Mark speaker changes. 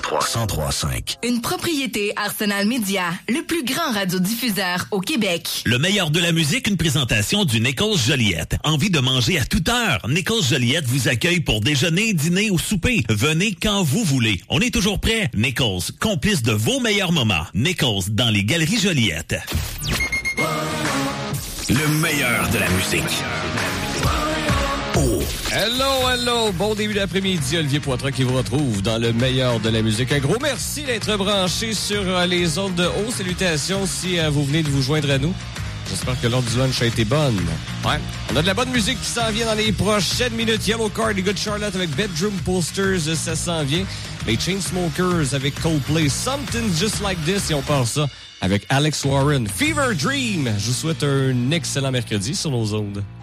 Speaker 1: 103.5.
Speaker 2: Une propriété Arsenal Media, le plus grand radiodiffuseur au Québec.
Speaker 3: Le meilleur de la musique, une présentation du Nichols Joliette. Envie de manger à toute heure? Nichols Joliette vous accueille pour déjeuner, dîner ou souper. Venez quand vous voulez. On est toujours prêt. Nichols, complice de vos meilleurs moments. Nichols, dans les Galeries Joliette.
Speaker 1: Le meilleur de la musique. Oh.
Speaker 4: Hello! Bon début d'après-midi, Olivier Poitras qui vous retrouve dans le meilleur de la musique. Un gros merci d'être branché sur les ondes de haut. Salutations si vous venez de vous joindre à nous. J'espère que l'heure du lunch a été bonne. Ouais. On a de la bonne musique qui s'en vient dans les prochaines minutes. Yellow Card et Good Charlotte avec Bedroom Posters, ça s'en vient. Les Chainsmokers avec Coldplay, Something Just Like This, et on part ça avec Alex Warren. Fever Dream. Je vous souhaite un excellent mercredi sur nos ondes.